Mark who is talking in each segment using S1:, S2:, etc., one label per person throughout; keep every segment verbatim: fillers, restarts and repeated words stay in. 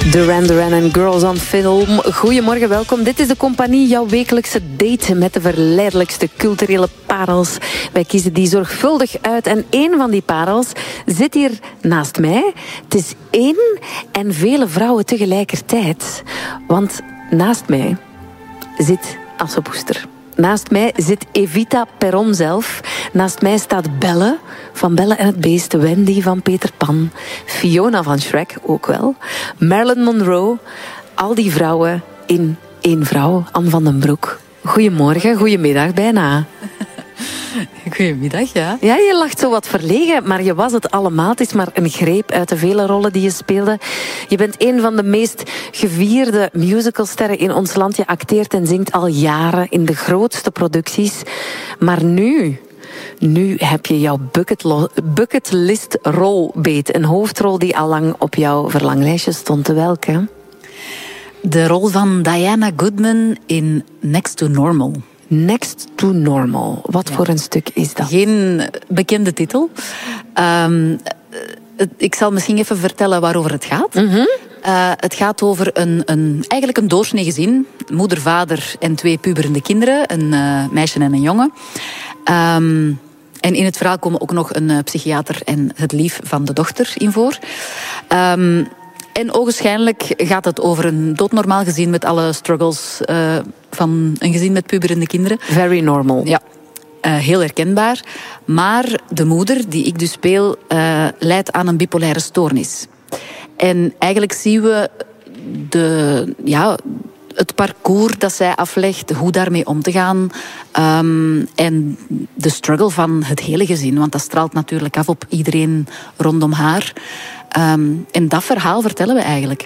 S1: Duran Duran en Girls on Film. Goedemorgen, welkom. Dit is De Compagnie, jouw wekelijkse date met de verleidelijkste culturele parels. Wij kiezen die zorgvuldig uit en één van die parels zit hier naast mij. Het is één en vele vrouwen tegelijkertijd. Want naast mij zit Assepoester. Naast mij zit Evita Perron zelf. Naast mij staat Belle van Belle en het Beest. Wendy van Peter Pan. Fiona van Shrek, ook wel. Marilyn Monroe. Al die vrouwen in één vrouw. Anne van den Broek. Goedemorgen, goedemiddag bijna.
S2: Goedemiddag, ja.
S1: Ja, je lacht zo wat verlegen, maar je was het allemaal. Het is maar een greep uit de vele rollen die je speelde. Je bent een van de meest gevierde musicalsterren in ons land. Je acteert en zingt al jaren in de grootste producties. Maar nu... Nu heb je jouw bucketlo- bucketlistrol beet. Een hoofdrol die al lang op jouw verlanglijstje stond. Welke?
S2: De rol van Diana Goodman in Next to Normal.
S1: Next to Normal. Wat ja. voor een stuk is dat?
S2: Geen bekende titel. Um, ik zal misschien even vertellen waarover het gaat.
S1: Mm-hmm.
S2: Uh, het gaat over een, een, eigenlijk een doorsnee gezin. Moeder, vader en twee puberende kinderen. Een uh, meisje en een jongen. Um, en in het verhaal komen ook nog een uh, psychiater en het lief van de dochter in voor. Um, en ogenschijnlijk gaat het over een doodnormaal gezin met alle struggles uh, van een gezin met puberende kinderen.
S1: Very normal.
S2: Ja, uh, heel herkenbaar. Maar de moeder, die ik dus speel, uh, lijdt aan een bipolaire stoornis. En eigenlijk zien we de... Ja, het parcours dat zij aflegt, hoe daarmee om te gaan. Um, en de struggle van het hele gezin. Want dat straalt natuurlijk af op iedereen rondom haar. Um, en dat verhaal vertellen we eigenlijk.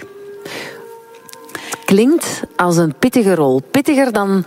S1: Klinkt als een pittige rol. Pittiger dan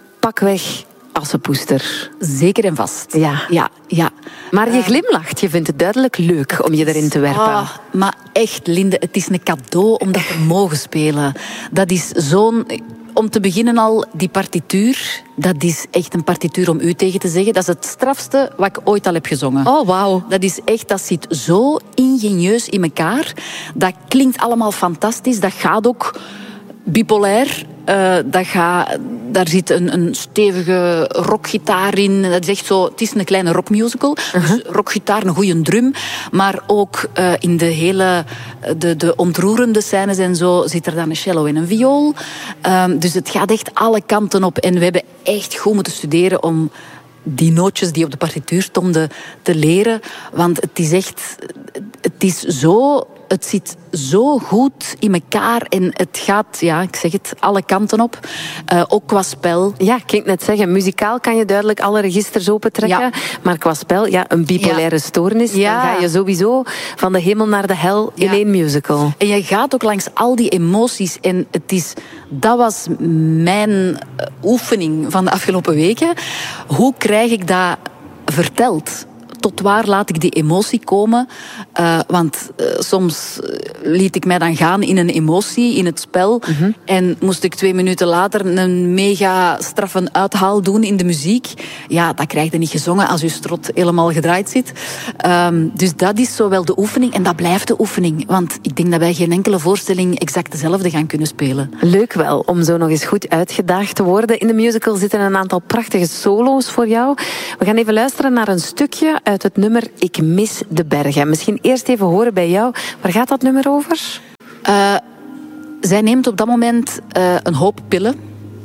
S1: pakweg Assepoester.
S2: Zeker en vast.
S1: Ja.
S2: Ja, ja.
S1: Maar je glimlacht. Je vindt het duidelijk leuk om je erin te werpen.
S2: Oh, maar echt, Linde, het is een cadeau om dat te mogen spelen. Dat is zo'n... Om te beginnen al, die partituur, dat is echt een partituur om u tegen te zeggen. Dat is het strafste wat ik ooit al heb gezongen.
S1: Oh, wauw.
S2: Dat is echt, dat zit zo ingenieus in elkaar. Dat klinkt allemaal fantastisch. Dat gaat ook bipolair. Uh, dat gaat, daar zit een, een stevige rockgitaar in. Dat is echt zo, het is een kleine rockmusical. Uh-huh. Dus rockgitaar, een goede drum. Maar ook uh, in de hele de, de ontroerende scènes en zo zit er dan een cello en een viool. Um, dus het gaat echt alle kanten op. En we hebben echt goed moeten studeren om die nootjes die op de partituur stonden te leren. Want het is echt... Het is zo... Het zit zo goed in elkaar en het gaat, ja, ik zeg het, alle kanten op. Uh, ook qua spel.
S1: Ja, ik ging net zeggen, muzikaal kan je duidelijk alle registers opentrekken. Ja. Maar qua spel, ja, een bipolaire ja. stoornis, ja. dan ga je sowieso van de hemel naar de hel in ja. één musical.
S2: En je gaat ook langs al die emoties. En het is, dat was mijn oefening van de afgelopen weken. Hoe krijg ik dat verteld? Tot waar laat ik die emotie komen? Uh, want uh, soms liet ik mij dan gaan in een emotie, in het spel. Mm-hmm. En moest ik twee minuten later een mega straffe uithaal doen in de muziek. Ja, dat krijg je niet gezongen als je strot helemaal gedraaid zit. Um, dus dat is zo wel de oefening. En dat blijft de oefening. Want ik denk dat wij geen enkele voorstelling exact dezelfde gaan kunnen spelen.
S1: Leuk wel, om zo nog eens goed uitgedaagd te worden. In de musical zitten een aantal prachtige solo's voor jou. We gaan even luisteren naar een stukje uit het nummer Ik mis de bergen. Misschien eerst even horen bij jou. Waar gaat dat nummer over?
S2: Uh, zij neemt op dat moment uh, een hoop pillen.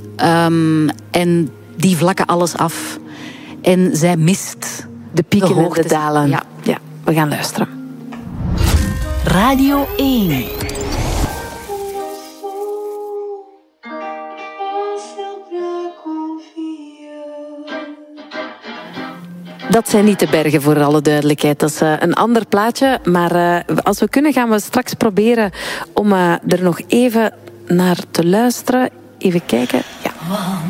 S2: Um, en die vlakken alles af. En zij mist
S1: de pieken
S2: de
S1: en de dalen.
S2: Ja.
S1: ja, we gaan luisteren.
S3: Radio één.
S1: Dat zijn niet de bergen, voor alle duidelijkheid. Dat is uh, een ander plaatje. Maar uh, als we kunnen, gaan we straks proberen om uh, er nog even naar te luisteren. Even kijken. Ja.